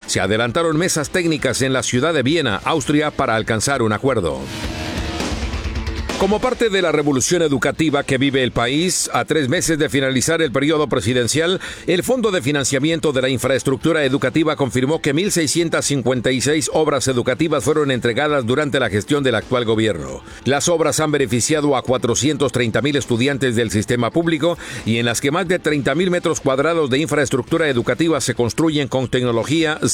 Se adelantaron mesas técnicas en la ciudad de Viena, Austria, para alcanzar un acuerdo. Como parte de la revolución educativa que vive el país, a 3 meses de finalizar el periodo presidencial, el Fondo de Financiamiento de la Infraestructura Educativa confirmó que 1,656 obras educativas fueron entregadas durante la gestión del actual gobierno. Las obras han beneficiado a 430,000 estudiantes del sistema público y en las que más de 30,000 metros cuadrados de infraestructura educativa se construyen con tecnología